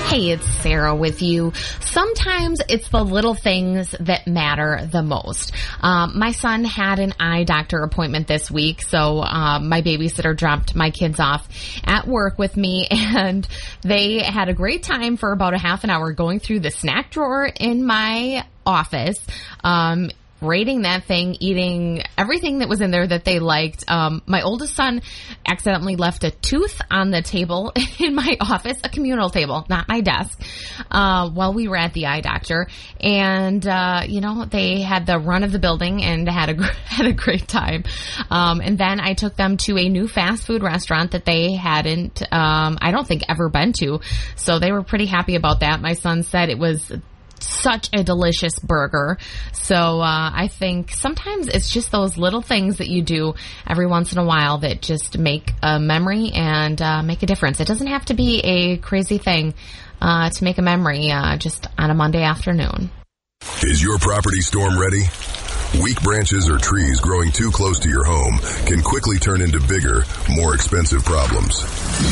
Hey, it's Sarah with you. Sometimes it's the little things that matter the most. My son had an eye doctor appointment this week, so my babysitter dropped my kids off at work with me, and they had a great time for about a half an hour going through the snack drawer in my office, rating that thing, eating everything that was in there that they liked. My oldest son accidentally left a tooth on the table in my office, a communal table, not my desk, while we were at the eye doctor. And, they had the run of the building and had a great time. And then I took them to a new fast food restaurant that they hadn't, I don't think ever been to. So they were pretty happy about that. My son said it was such a delicious burger. So I think sometimes it's just those little things that you do every once in a while that just make a memory and make a difference. It doesn't have to be a crazy thing to make a memory just on a Monday afternoon. Is your property storm ready? Weak branches or trees growing too close to your home can quickly turn into bigger, more expensive problems.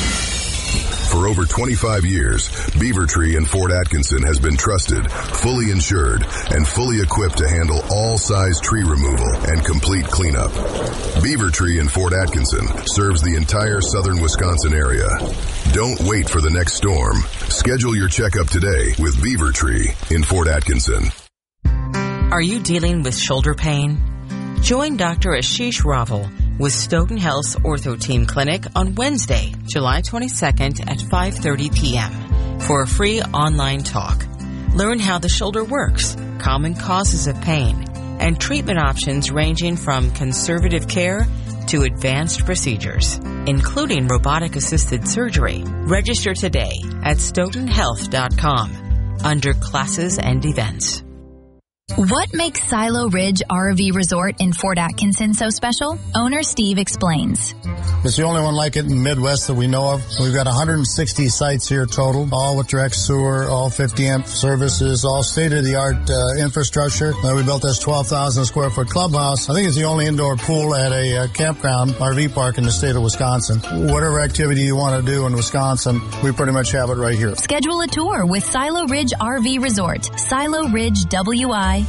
For over 25 years, Beaver Tree in Fort Atkinson has been trusted, fully insured, and fully equipped to handle all size tree removal and complete cleanup. Beaver Tree in Fort Atkinson serves the entire southern Wisconsin area. Don't wait for the next storm. Schedule your checkup today with Beaver Tree in Fort Atkinson. Are you dealing with shoulder pain? Join Dr. Ashish Raval with Stoughton Health's Ortho Team Clinic on Wednesday, July 22nd at 5:30 p.m. for a free online talk. Learn how the shoulder works, common causes of pain, and treatment options ranging from conservative care to advanced procedures, including robotic-assisted surgery. Register today at stoughtonhealth.com under classes and events. What makes Silo Ridge RV Resort in Fort Atkinson so special? Owner Steve explains. It's the only one like it in the Midwest that we know of. We've got 160 sites here total, all with direct sewer, all 50 amp services, all state-of-the-art infrastructure. We built this 12,000 square foot clubhouse. I think it's the only indoor pool at a campground RV park in the state of Wisconsin. Whatever activity you want to do in Wisconsin, we pretty much have it right here. Schedule a tour with Silo Ridge RV Resort, SiloRidgeWI.com.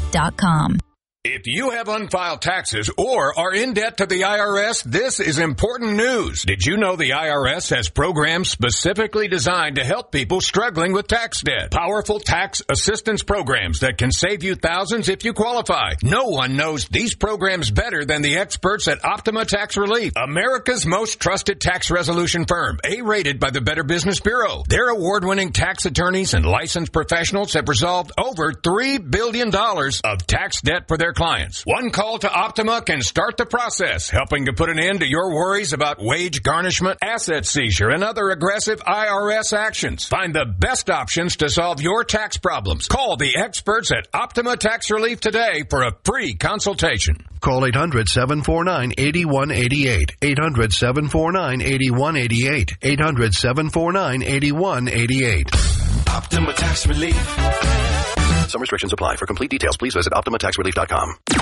If you have unfiled taxes or are in debt to the IRS, this is important news. Did you know the IRS has programs specifically designed to help people struggling with tax debt? Powerful tax assistance programs that can save you thousands if you qualify. No one knows these programs better than the experts at Optima Tax Relief, America's most trusted tax resolution firm, A-rated by the Better Business Bureau. Their award-winning tax attorneys and licensed professionals have resolved over $3 billion of tax debt for their clients. One call to Optima can start the process, helping to put an end to your worries about wage garnishment, asset seizure, and other aggressive IRS actions. Find the best options to solve your tax problems. Call the experts at Optima Tax Relief today for a free consultation. Call 800-749-8188. 800-749-8188. 800-749-8188. Optima Tax Relief. Some restrictions apply. For complete details, please visit OptimaTaxRelief.com.